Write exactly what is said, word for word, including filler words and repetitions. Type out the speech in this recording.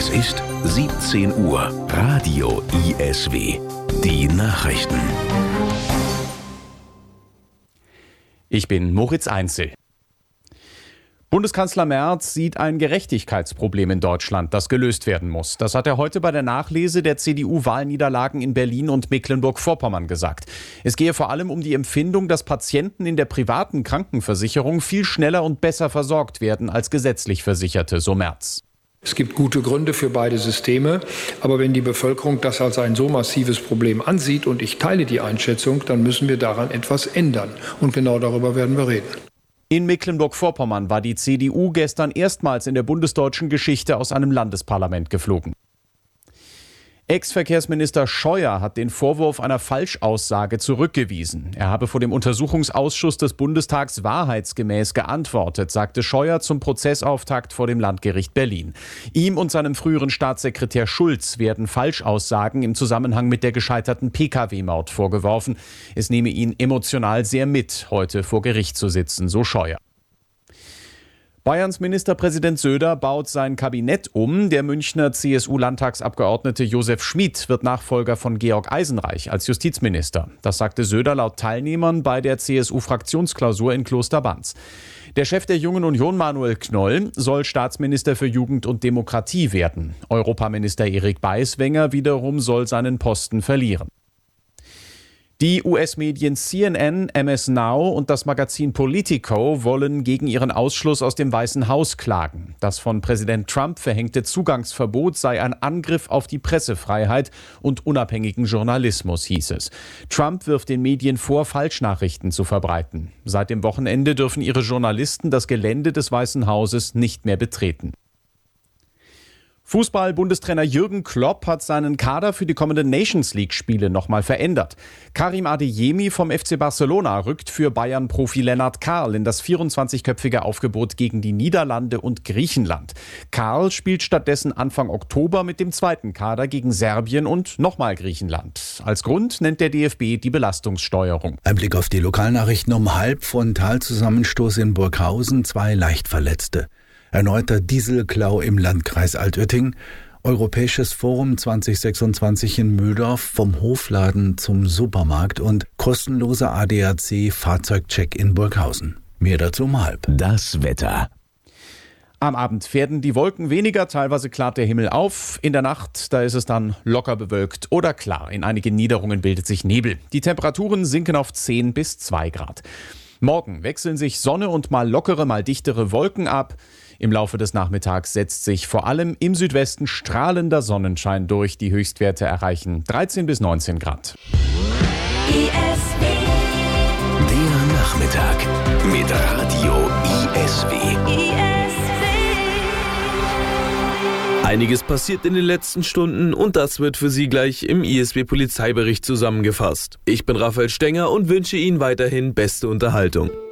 Es ist siebzehn Uhr. Radio I S W. Die Nachrichten. Ich bin Moritz Einzel. Bundeskanzler Merz sieht ein Gerechtigkeitsproblem in Deutschland, das gelöst werden muss. Das hat er heute bei der Nachlese der C D U-Wahlniederlagen in Berlin und Mecklenburg-Vorpommern gesagt. Es gehe vor allem um die Empfindung, dass Patienten in der privaten Krankenversicherung viel schneller und besser versorgt werden als gesetzlich Versicherte, so Merz. Es gibt gute Gründe für beide Systeme, aber wenn die Bevölkerung das als ein so massives Problem ansieht, und ich teile die Einschätzung, dann müssen wir daran etwas ändern. Und genau darüber werden wir reden. In Mecklenburg-Vorpommern war die C D U gestern erstmals in der bundesdeutschen Geschichte aus einem Landesparlament geflogen. Ex-Verkehrsminister Scheuer hat den Vorwurf einer Falschaussage zurückgewiesen. Er habe vor dem Untersuchungsausschuss des Bundestags wahrheitsgemäß geantwortet, sagte Scheuer zum Prozessauftakt vor dem Landgericht Berlin. Ihm und seinem früheren Staatssekretär Schulz werden Falschaussagen im Zusammenhang mit der gescheiterten P K W-Maut vorgeworfen. Es nehme ihn emotional sehr mit, heute vor Gericht zu sitzen, so Scheuer. Bayerns Ministerpräsident Söder baut sein Kabinett um. Der Münchner C S U-Landtagsabgeordnete Josef Schmid wird Nachfolger von Georg Eisenreich als Justizminister. Das sagte Söder laut Teilnehmern bei der C S U-Fraktionsklausur in Klosterbanz. Der Chef der Jungen Union, Manuel Knoll, soll Staatsminister für Jugend und Demokratie werden. Europaminister Erik Beiswenger wiederum soll seinen Posten verlieren. Die U S-Medien C N N, M S Now und das Magazin Politico wollen gegen ihren Ausschluss aus dem Weißen Haus klagen. Das von Präsident Trump verhängte Zugangsverbot sei ein Angriff auf die Pressefreiheit und unabhängigen Journalismus, hieß es. Trump wirft den Medien vor, Falschnachrichten zu verbreiten. Seit dem Wochenende dürfen ihre Journalisten das Gelände des Weißen Hauses nicht mehr betreten. Fußball-Bundestrainer Jürgen Klopp hat seinen Kader für die kommenden Nations-League-Spiele nochmal verändert. Karim Adeyemi vom F C Barcelona rückt für Bayern-Profi Lennart Karl in das vierundzwanzigköpfige Aufgebot gegen die Niederlande und Griechenland. Karl spielt stattdessen Anfang Oktober mit dem zweiten Kader gegen Serbien und nochmal Griechenland. Als Grund nennt der D F B die Belastungssteuerung. Ein Blick auf die Lokalnachrichten um halb. Frontalzusammenstoß in Burghausen, zwei Leichtverletzte. Erneuter Dieselklau im Landkreis Altötting. Europäisches Forum zwanzig sechsundzwanzig in Mühldorf, vom Hofladen zum Supermarkt und kostenloser A D A C-Fahrzeugcheck in Burghausen. Mehr dazu um halb. Das Wetter. Am Abend werden die Wolken weniger, teilweise klart der Himmel auf. In der Nacht, da ist es dann locker bewölkt oder klar. In einigen Niederungen bildet sich Nebel. Die Temperaturen sinken auf zehn bis zwei Grad. Morgen wechseln sich Sonne und mal lockere, mal dichtere Wolken ab. Im Laufe des Nachmittags setzt sich vor allem im Südwesten strahlender Sonnenschein durch. Die Höchstwerte erreichen dreizehn bis neunzehn Grad. I S W. Der Nachmittag mit Radio I S W. I S W. Einiges passiert in den letzten Stunden und das wird für Sie gleich im I S W-Polizeibericht zusammengefasst. Ich bin Raphael Stenger und wünsche Ihnen weiterhin beste Unterhaltung.